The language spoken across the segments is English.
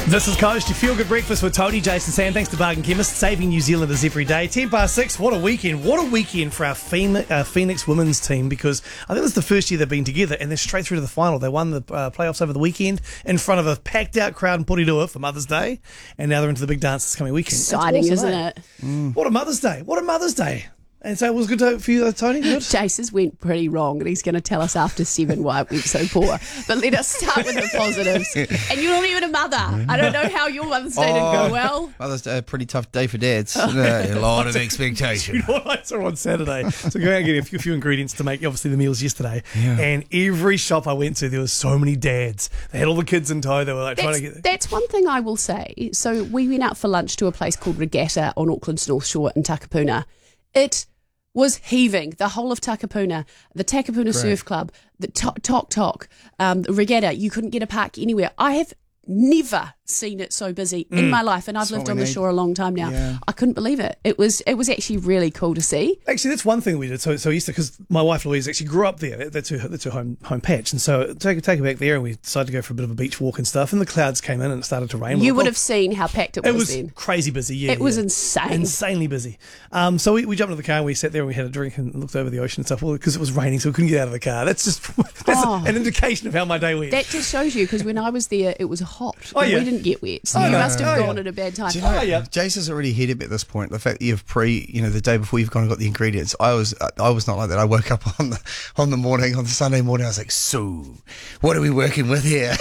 This is Coast, your feel-good breakfast with Tony, Jason, Sam. Thanks to Bargain Chemist, saving New Zealanders every day. 6:10. What a weekend. What a weekend for our Phoenix women's team, because I think it's the first year they've been together and they're straight through to the final. They won the playoffs over the weekend in front of a packed-out crowd in Porirua for Mother's Day, and now they're into the big dance this coming weekend. Exciting, awesome, isn't eh? it? What a Mother's Day. What a Mother's Day. And so it was good for you, Tony? Good? Jace's went pretty wrong, and he's going to tell us after 7 why it went so poor. But let us start with the positives. And you're not even a mother. I don't know how your Mother's Day didn't go well. Mother's Day, a pretty tough day for dads. A lot of expectation. You know what I saw on Saturday? So going out and getting a few ingredients to make, obviously, the meals yesterday. Yeah. And every shop I went to, there was so many dads. They had all the kids in tow. They were like trying to get... That's one thing I will say. So we went out for lunch to a place called Regatta on Auckland's North Shore in Takapuna. It was heaving, the whole of Takapuna, the Takapuna Surf Club, the Tok, the Regatta. You couldn't get a park anywhere. I have never seen it so busy in my life, and I've lived on the shore a long time now. Yeah. I couldn't believe it. It was actually really cool to see. Actually, that's one thing we did. So Easter, because my wife Louise actually grew up there. That's her home patch, and so take her back there, and we decided to go for a bit of a beach walk and stuff. And the clouds came in, and it started to rain. You would have seen how packed it was. It was then. Crazy busy. Yeah, it was insane, insanely busy. So we jumped into the car and we sat there and we had a drink and looked over the ocean and stuff. Well, because it was raining, so we couldn't get out of the car. That's an indication of how my day went. That just shows you, because when I was there, it was hot. Oh, yeah. We didn't get wet, so you must have gone at a bad time. Do you know, Jace already hit him at this point. The fact that you've the day before you've gone and got the ingredients. I was not like that. I woke up on the Sunday morning. I was like, so what are we working with here?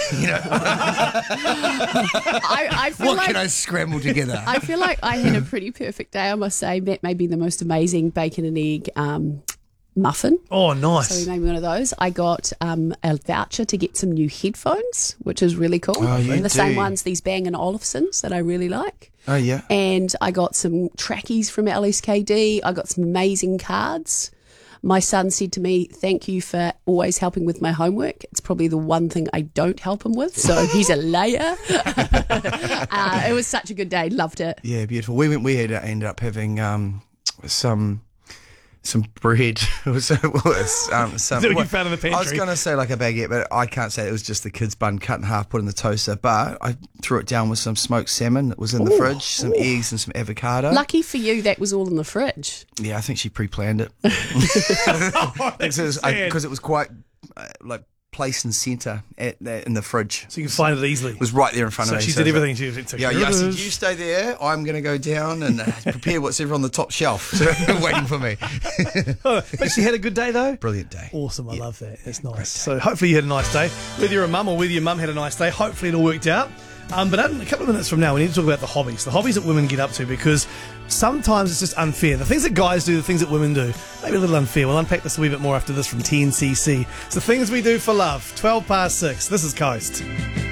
I feel what like, can I scramble together? I feel like I had a pretty perfect day, I must say. That may be the most amazing bacon and egg muffin. Oh, nice. So we made me one of those. I got a voucher to get some new headphones, which is really cool. Oh, and the same ones, these Bang & Olufsen's that I really like. Oh, yeah. And I got some trackies from LSKD. I got some amazing cards. My son said to me, thank you for always helping with my homework. It's probably the one thing I don't help him with, so he's a layer. It was such a good day. Loved it. Yeah, beautiful. We ended up having some bread. It was some. What you found in the pantry? I was going to say like a baguette, but I can't say it was just the kids' bun cut in half, put in the toaster. But I threw it down with some smoked salmon that was in the fridge, some eggs and some avocado. Lucky for you, that was all in the fridge. Yeah, I think she pre-planned it because it was quite place and centre in the fridge, so you can find it easily. It was right there in front of me. So she did everything. I said, you stay there. I'm going to go down and prepare what's ever on the top shelf, waiting for me. But she had a good day though. Brilliant day. Awesome. I love that. It's nice. So hopefully you had a nice day. Whether you're a mum or whether your mum had a nice day, hopefully it all worked out. But a couple of minutes from now, we need to talk about the hobbies that women get up to, because sometimes it's just unfair. The things that guys do, the things that women do, maybe a little unfair. We'll unpack this a wee bit more after this from TNCC. It's the things we do for love. 6:12. This is Coast.